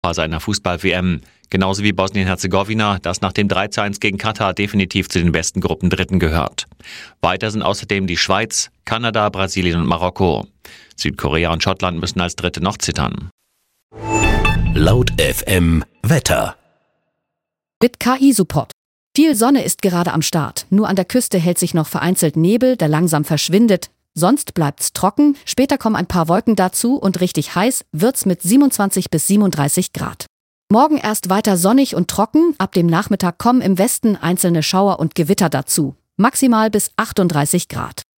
Seiner Fußball-WM. Genauso wie Bosnien-Herzegowina, das nach dem 3:1 gegen Katar definitiv zu den besten Gruppendritten gehört. Weiter sind außerdem die Schweiz, Kanada, Brasilien und Marokko. Südkorea und Schottland müssen als Dritte noch zittern. Laut FM Wetter. Mit KI-Support. Viel Sonne ist gerade am Start. Nur an der Küste hält sich noch vereinzelt Nebel, der langsam verschwindet. Sonst bleibt's trocken, später kommen ein paar Wolken dazu und richtig heiß wird's mit 27 bis 37 Grad. Morgen erst weiter sonnig und trocken, ab dem Nachmittag kommen im Westen einzelne Schauer und Gewitter dazu. Maximal bis 38 Grad.